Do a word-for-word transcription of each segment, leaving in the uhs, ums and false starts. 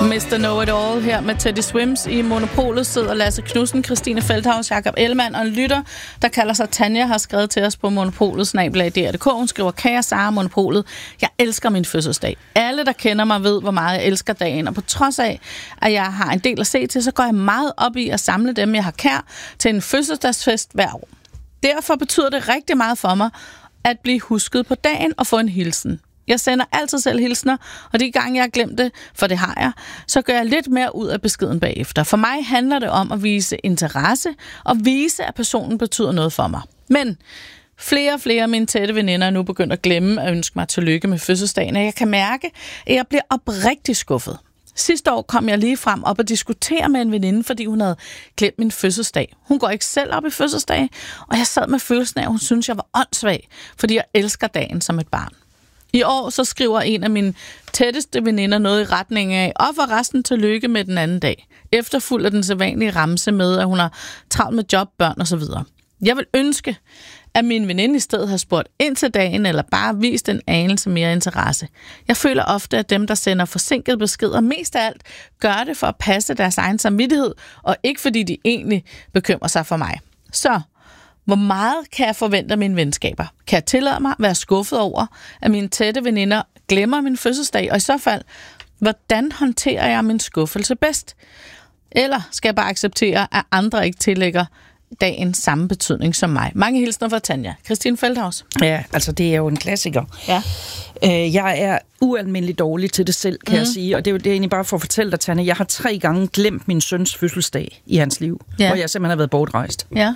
mister Know-it-all her med Teddy Swims. I Monopolet sidder Lasse Knudsen, Christine Feldhaus, Jakob Ellemann og en lytter, der kalder sig Tanja, har skrevet til os på Monopolet snabel-a D R punktum d k. Hun skriver: Kære Sara, Monopolet, jeg elsker min fødselsdag. Alle, der kender mig, ved, hvor meget jeg elsker dagen, og på trods af, at jeg har en del at se til, så går jeg meget op i at samle dem, jeg har kær, til en fødselsdagsfest hver år. Derfor betyder det rigtig meget for mig at blive husket på dagen og få en hilsen. Jeg sender altid selv hilsner, og de gange jeg har glemt det, for det har jeg, så gør jeg lidt mere ud af beskeden bagefter. For mig handler det om at vise interesse og vise, at personen betyder noget for mig. Men flere og flere af mine tætte veninder er nu begyndt at glemme at ønske mig tillykke med fødselsdagen, og jeg kan mærke, at jeg bliver oprigtig skuffet. Sidste år kom jeg lige frem op og diskutere med en veninde, fordi hun havde glemt min fødselsdag. Hun går ikke selv op i fødselsdag, og jeg sad med følelsen af, at hun syntes, jeg var åndssvag, fordi jeg elsker dagen som et barn. I år så skriver en af mine tætteste veninder noget i retning af, og for resten tillykke med den anden dag. Efterfulgt af den sædvanlige ramse med, at hun har travlt med job, børn osv. Jeg vil ønske, at min veninde i stedet har spurgt ind til dagen, eller bare vist en anelse mere interesse. Jeg føler ofte, at dem, der sender forsinkede beskeder, mest af alt gør det for at passe deres egen samvittighed, og ikke fordi de egentlig bekymrer sig for mig. Så hvor meget kan jeg forvente af mine venskaber? Kan jeg tillade mig at være skuffet over, at mine tætte veninder glemmer min fødselsdag? Og i så fald, hvordan håndterer jeg min skuffelse bedst? Eller skal jeg bare acceptere, at andre ikke tillægger dagen samme betydning som mig? Mange hilsner fra Tanja. Christine Feldhaus. Ja, altså det er jo en klassiker. Ja. Øh, jeg er ualmindelig dårlig til det selv, kan mm. jeg sige. Og det er jo det er egentlig bare for at fortælle dig, Tanja. Jeg har tre gange glemt min søns fødselsdag i hans liv. Ja. Hvor jeg simpelthen har været bortrejst. Ja.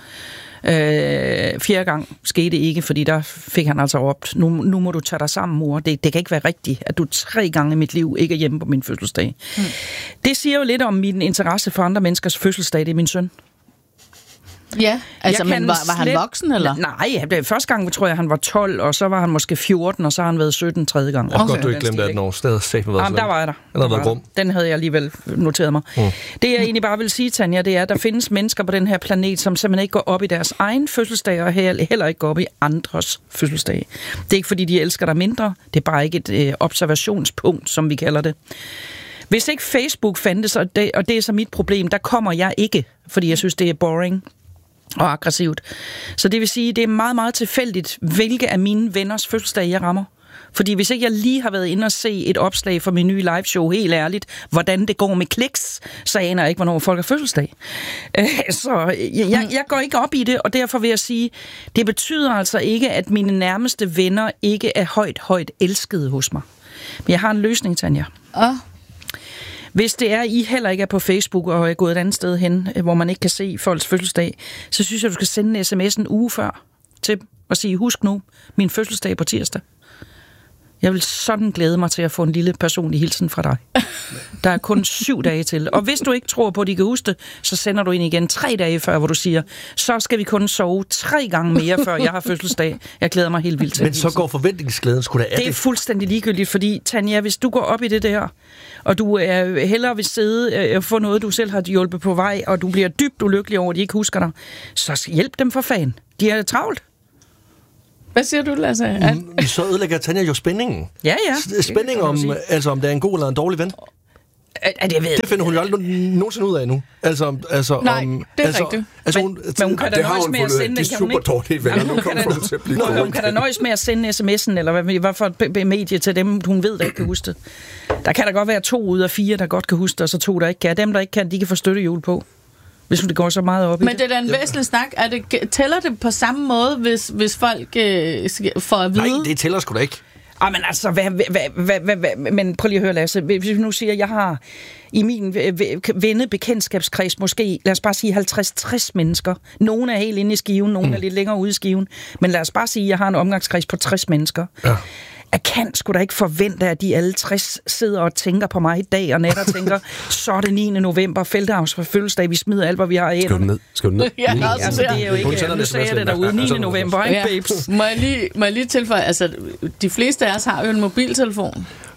Øh, fjerde gang skete ikke, fordi der fik han altså op. Nu, nu må du tage dig sammen, mor. Det, det kan ikke være rigtigt, at du tre gange i mit liv ikke er hjemme på min fødselsdag. Mm. Det siger jo lidt om min interesse for andre menneskers fødselsdag. Det er min søn. Ja, altså, men var, var han slet... voksen, eller? Nej, det, første gang tror jeg, han var tolv, og så var han måske fjorten, og så har han været sytten tredje gang. Og okay. Godt, du ikke glemte, at den år stadig sæt med været Jamen, der var jeg der. Den havde været grum. Den havde jeg alligevel noteret mig. Mm. Det, jeg egentlig bare vil sige, Tanja, det er, at der findes mennesker på den her planet, som simpelthen ikke går op i deres egen fødselsdag, og heller ikke går op i andres fødselsdag. Det er ikke, fordi de elsker dig mindre. Det er bare ikke et øh, observationspunkt, som vi kalder det. Hvis ikke Facebook fandtes, og det, og det er så mit problem, der kommer jeg ikke, fordi jeg synes, det er boring og aggressivt. Så det vil sige, det er meget, meget tilfældigt, hvilke af mine venners fødselsdag jeg rammer. Fordi hvis ikke jeg lige har været inde og se et opslag for min nye liveshow, helt ærligt, hvordan det går med kliks, så aner jeg ikke, hvornår folk har fødselsdag. Så jeg, jeg, jeg går ikke op i det, og derfor vil jeg sige, det betyder altså ikke, at mine nærmeste venner ikke er højt, højt elskede hos mig. Men jeg har en løsning, Tanja. Åh. Hvis det er, I heller ikke er på Facebook og er gået et andet sted hen, hvor man ikke kan se folks fødselsdag, så synes jeg, du skal sende en sms en uge før til dem og sige, husk nu, min fødselsdag på tirsdag. Jeg vil sådan glæde mig til at få en lille personlig hilsen fra dig. Der er kun syv dage til. Og hvis du ikke tror på, at de kan huske det, så sender du ind igen tre dage før, hvor du siger, så skal vi kun sove tre gange mere, før jeg har fødselsdag. Jeg glæder mig helt vildt til. Men så går forventningsglæden sgu da af det. Det er fuldstændig ligegyldigt, fordi Tanja, hvis du går op i det der, og du er hellere vil sidde og få noget, du selv har hjulpet på vej, og du bliver dybt ulykkelig over, at de ikke husker dig, så hjælp dem for fan. De er travlt. Hvad siger du, Lasse? At... Mm, så ødelægger Tanja jo spændingen. Ja, ja. Spænding om, altså, om det er en god eller en dårlig ven. At jeg ved. Det finder hun jo aldrig nogensinde ud af nu. Altså, altså, Nej, om, det er altså, rigtigt. Altså, men, hun, men hun kan da nøjes med at sende... De er super dårlige venner. Nu kommer hun til at blive gode. Hun kan da nøjes med at sende sms'en, eller hvad, hvad for et medie til dem, hun ved, der ikke kan huske det. Der kan der godt være to ud af fire, der godt kan huske det, og så to, der ikke kan. Dem, der ikke kan, de kan få støttehjul på. Hvis det går så meget op i Men det er da en væsentlig snak. Er det, tæller det på samme måde, hvis, hvis folk øh, får at vide? Nej, det tæller sgu da ikke. Ah, men altså, hvad, hvad, hvad, hvad, hvad, men prøv lige at høre, Lasse. Hvis vi nu siger, at jeg har i min vennebekendtskabskreds måske, lad os bare sige halvtreds til tres mennesker. Nogle er helt inde i skiven, nogle mm. er lidt længere ude i skiven. Men lad os bare sige, at jeg har en omgangskreds på tres mennesker. Ja. Jeg kan sgu da ikke forvente, at de alle tres sidder og tænker på mig i dag og nat og tænker, så er det niende november, Feldhaus for fødselsdag, vi smider alt, hvad vi har i hænderne. Skal du ned? Skal du ned? Ja, ja, altså, det er jo ikke, nu sagde jeg det derude, niende november, ikke, babes? Må jeg lige, må jeg lige tilføje, altså, de fleste af os har jo en mobiltelefon.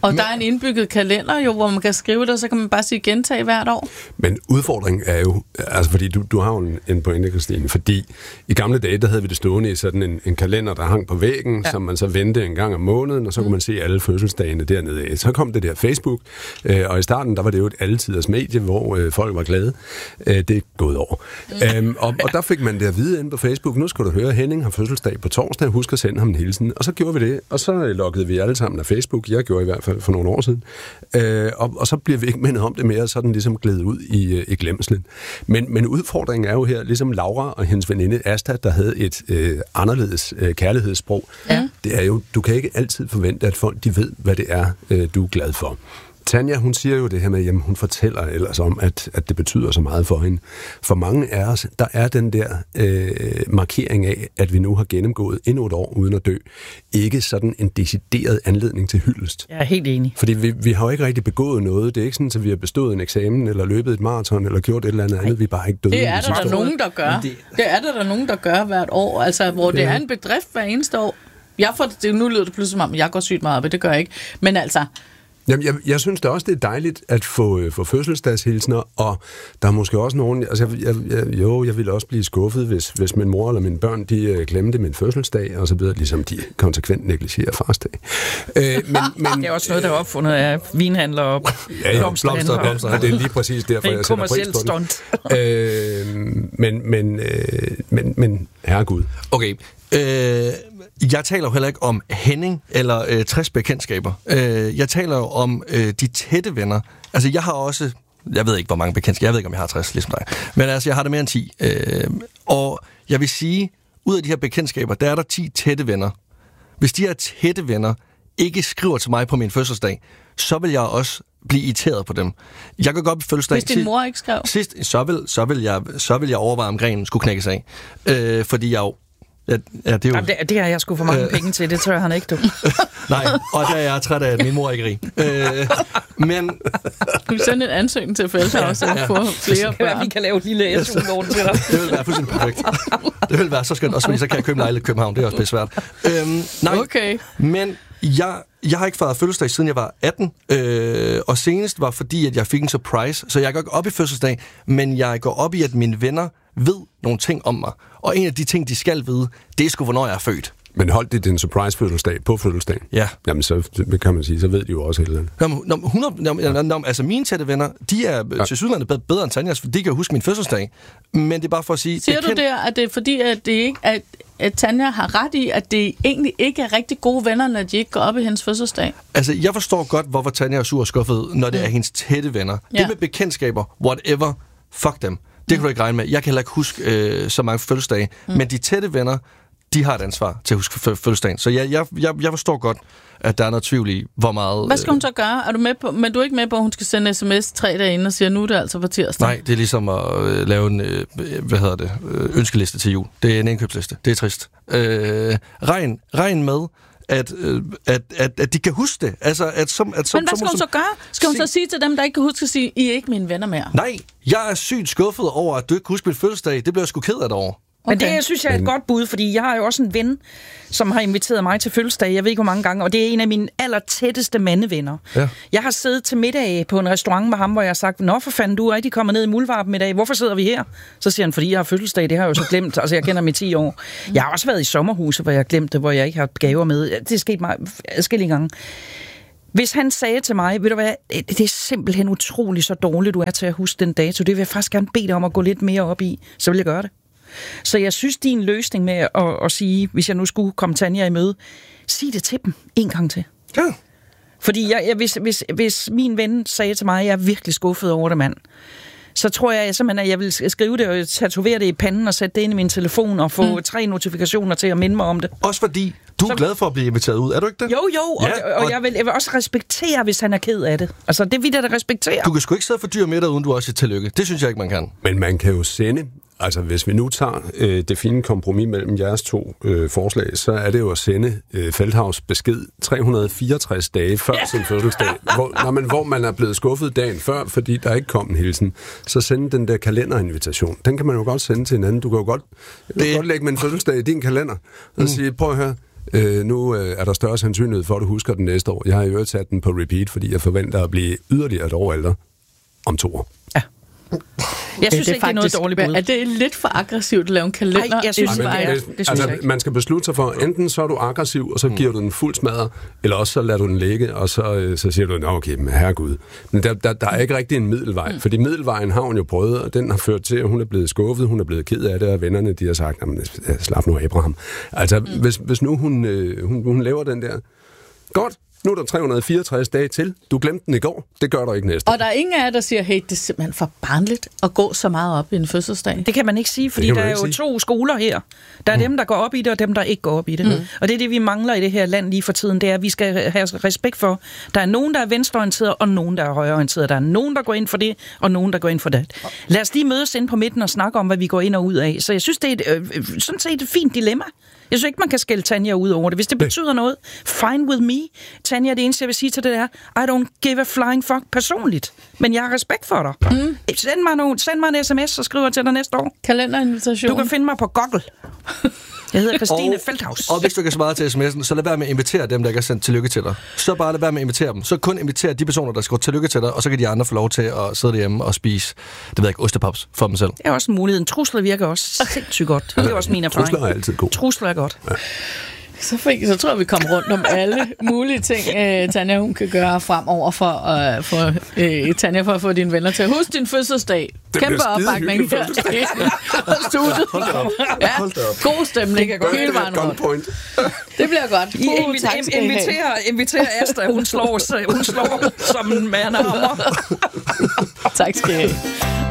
Og men, der er en indbygget kalender jo, hvor man kan skrive det, og så kan man bare sige gentag hvert år. Men udfordringen er jo, altså fordi du, du har jo en, en pointe, Christine, fordi i gamle dage, der havde vi det stående i sådan en, en kalender, der hang på væggen, ja. Som man så vendte en gang om måneden, og så kunne man se alle fødselsdagene dernede af. Så kom det der Facebook, øh, og i starten, der var det jo et alletiders medie, hvor øh, folk var glade. Øh, det er gået over. Mm. Øhm, og, og der fik man det at vide inde på Facebook, nu skal du høre, Henning har fødselsdag på torsdag, husk at sende ham en hilsen. Og så gjorde vi det, og så loggede vi alle sammen af Facebook. Jeg gjorde i hvert fald for nogle år siden. Øh, og, og så bliver vi ikke mindet om det mere, og så er den ligesom glædet ud i, i glemslen. Men, men udfordringen er jo her, ligesom Laura og hendes veninde Asta, der havde et øh, anderledes øh, kærlighedssprog. Ja. Det er jo, du kan ikke altid forvente, at folk de ved, hvad det er, øh, du er glad for. Tanja, hun siger jo det her med, jamen hun fortæller ellers om, at, at det betyder så meget for hende. For mange af os, der er den der øh, markering af, at vi nu har gennemgået endnu et år uden at dø, ikke sådan en decideret anledning til hyldest. Jeg er helt enig. Fordi vi, vi har jo ikke rigtig begået noget. Det er ikke sådan, at vi har bestået en eksamen, eller løbet et maraton, eller gjort et eller andet andet. Vi er bare ikke døde. Det er der, der nogen, der gør. Det... det er der, der nogen, der gør hvert år. Altså, hvor det ja. er en bedrift hver eneste år. Jeg får det, nu lyder det pludselig som om, jeg går sygt meget op, det gør jeg ikke. Men altså... Jamen, jeg, jeg synes da også, det er dejligt at få, få fødselsdagshilsner, og der er måske også nogen... Altså, jeg, jeg, jo, jeg ville også blive skuffet, hvis, hvis min mor eller mine børn, de uh, glemte min fødselsdag, og så videre, ligesom de konsekvent negligerer farsdag. Øh, men, men, det er også noget, der er opfundet af vinhandler og ja, ja, blomster, blomster, og det er lige præcis derfor, jeg sætter pris på den. Øh, men, men, øh, men, men, herregud. Okay, øh... Jeg taler jo heller ikke om Henning eller øh, tres bekendtskaber. Øh, jeg taler jo om øh, de tætte venner. Altså, jeg har også... Jeg ved ikke, hvor mange bekendtskaber. Jeg ved ikke, om jeg har tres, ligesom dig. Men altså, jeg har det mere end ti. Øh, og jeg vil sige, ud af de her bekendtskaber, der er der ti tætte venner. Hvis de her tætte venner ikke skriver til mig på min fødselsdag, så vil jeg også blive irriteret på dem. Jeg kan godt på fødselsdag... Hvis din mor ikke skrev? Sidst, så vil, så vil, jeg, så vil jeg overveje, om grenen skulle knækkes af. Øh, fordi jeg jo... Ja, ja, det, er jo... Jamen, det, det har jeg sgu for mange øh... penge til, det tror jeg han ikke, du. Nej, og der er jeg træt af, at min mor er ikke rig. Øh, men... Du sende en ansøgning til Feldhaus, ja, ja. For flere børn. Vi kan lave et lille S U-lån til dig. Det vil være fuldstændig perfekt. Det vil være så skønt, også fordi så kan jeg købe lejlighed i København. Det er også pisse svært. Øhm, nej, okay. Men jeg, jeg har ikke fejret fødselsdag, siden jeg var atten. Øh, og senest var fordi, at jeg fik en surprise. Så jeg går ikke op i fødselsdag, men jeg går op i, at mine venner ved nogle ting om mig. Og en af de ting, de skal vide, det er sgu, hvornår jeg er født. Men holdt det din surprise-fødselsdag på fødselsdagen? Ja. Jamen, så kan man sige, så ved de jo også et eller andet. Jamen, når, hundrede, når, når, altså, mine tætte venner, de er ja. til sydlandet bedre end Tanjas, for de kan huske min fødselsdag. Men det er bare for at sige... Siger du kend... der, at det er fordi, at, det ikke, at, at Tanja har ret i, at det egentlig ikke er rigtig gode venner, når de ikke går op i hendes fødselsdag? Altså, jeg forstår godt, hvorfor Tanja er sur og skuffet, når det mm. er hendes tætte venner. Ja. Det med bekendtskaber, whatever, fuck dem. Det kan du ikke regne med. Jeg kan heller ikke huske øh, så mange fødselsdage. Mm. Men de tætte venner, de har et ansvar til at huske fødselsdagen. Så jeg, jeg, jeg, jeg forstår godt, at der er noget tvivl i, hvor meget... Hvad skal hun så gøre? Er du med på, men du er ikke med på, at hun skal sende sms tre dage inden og sige, nu er det altså på tirsdag? Nej, det er ligesom at øh, lave en øh, hvad hedder det, øh, ønskeliste til jul. Det er en indkøbsliste. Det er trist. Øh, regn, regn med, at, øh, at, at, at de kan huske det. Altså, at som, at som, men hvad skal hun så gøre? Skal hun så sige til dem, der ikke kan huske at sige, I er ikke mine venner mere? Nej, jeg er sygt skuffet over, at du ikke kan huske min fødselsdag. Det bliver jeg sgu ked af det over. Okay. Men det, jeg synes jeg er et godt bud, fordi jeg har jo også en ven, som har inviteret mig til fødselsdag, jeg ved ikke hvor mange gange, og det er en af mine allertætteste mandevenner. Ja. Jeg har siddet til middag på en restaurant med ham, hvor jeg har sagt, nå for fanden, du er rigtig kommet ned i Muldvarpen i dag, hvorfor sidder vi her? Så siger han, fordi jeg har fødselsdag, det har jeg jo så glemt, altså jeg kender mig i ti år. Jeg har også været i sommerhuse, hvor jeg glemte, hvor jeg ikke har gaver med. Det er sket mig adskillige gange. Hvis han sagde til mig, ved du hvad, det er simpelthen utroligt så dårligt, du er til at huske den dato, det vil jeg faktisk gerne bede dig om at gå lidt mere op i, så vil jeg gøre det. Så jeg synes, din løsning med at, at sige, hvis jeg nu skulle komme Tanja i møde, sig det til dem en gang til. Ja. Fordi jeg, jeg, hvis, hvis, hvis min ven sagde til mig, at jeg er virkelig skuffet over det, mand, så tror jeg simpelthen, at jeg vil skrive det og tatovere det i panden og sætte det ind i min telefon og få mm. tre notifikationer til at minde mig om det. Også fordi du er så... glad for at blive inviteret ud, er du ikke det? Jo, jo, og, ja, og, og jeg, vil, jeg vil også respektere, hvis han er ked af det. Altså, det vil jeg da respektere. Du kan sgu ikke sidde for dyr med dig, uden du også siger tillykke. Det synes jeg ikke, man kan. Men man kan jo sende... Altså, hvis vi nu tager øh, det fine kompromis mellem jeres to øh, forslag, så er det jo at sende øh, Feldhaus besked tre hundrede og fireogtres dage før yeah. sin fødselsdag, hvor, når man, hvor man er blevet skuffet dagen før, fordi der ikke kom en hilsen. Så sende den der kalenderinvitation. Den kan man jo godt sende til hinanden. Du kan jo godt, det... kan godt lægge min fødselsdag i din kalender og mm. sige, prøv at høre, Øh, nu øh, er der større sandsynlighed for, at du husker den næste år. Jeg har i øvrigt sat den på repeat, fordi jeg forventer at blive yderligere et år ældre om to år. Ja. Jeg synes det er ikke, det er noget dårligt bud. Er det lidt for aggressivt at lave en kalender? Ej, jeg synes, Ej, men, det, det, det, det synes altså, jeg ikke. man skal beslutte sig for, enten så er du aggressiv, og så mm. giver du den fuld smadre, eller også så lader du den ligge, og så, så siger du, nå okay, men herregud. Men der, der, der er ikke rigtig en middelvej, mm. fordi middelvejen har hun jo prøvet, og den har ført til, at hun er blevet skuffet, hun er blevet ked af det, og vennerne, de har sagt, slap nu Abraham. Altså, mm. hvis, hvis nu hun, øh, hun, hun laver den der, godt, nu er der tre hundrede og fireogtres dage til. Du glemte den i går. Det gør du ikke næste. Og der er ingen af jer, der siger, hey, det er simpelthen for barnligt at gå så meget op i en fødselsdag. Det kan man ikke sige, fordi der er jo sige. to skoler her. Der er mm. dem, der går op i det, og dem, der ikke går op i det. Mm. Og det er det, vi mangler i det her land lige for tiden. Det er, at vi skal have respekt for. Der er nogen, der er venstreorienteret, og nogen, der er højreorienteret. Der er nogen, der går ind for det, og nogen, der går ind for det. Lad os lige mødes ind på midten og snakke om, hvad vi går ind og ud af. Så jeg synes, det er et, øh, sådan set et fint dilemma. Jeg synes ikke, man kan skælde Tanja ud over det. Hvis det betyder noget, fine with me. Tanja, det eneste, jeg vil sige til det er, I don't give a flying fuck personligt. Men jeg har respekt for dig. Mm. Send mig, nogle, send mig en sms, så skriver jeg til dig næste år. Kalenderinvitation. Du kan finde mig på Google. Jeg hedder Christine og, Feldhaus. Og hvis du kan svare til sms'en, så lad være med at invitere dem, der ikke har sendt tillykke til dig. Så bare lad være med at invitere dem. Så kun invitere de personer, der skal tillykke til dig, og så kan de andre få lov til at sidde derhjemme og spise, det ved jeg ikke, ostepops for dem selv. Det er også en mulighed. Trusler virker også sindssygt godt. Det er også min erfaring. Trusler er altid god. Trusler er godt. Ja. Så, fik, så tror jeg, vi kommer rundt om alle mulige ting, øh, Tanja, hun kan gøre fremover for, øh, for øh, Tanja, for at få dine venner til at huske din fødselsdag. Det Kæmpe opbakning her. Studiet. Ja, god stemning. Hele vejen rundt. Det bliver godt. I inviterer, inviterer, inviterer Asta, hun slår, hun slår som en mand. Tak skal I have.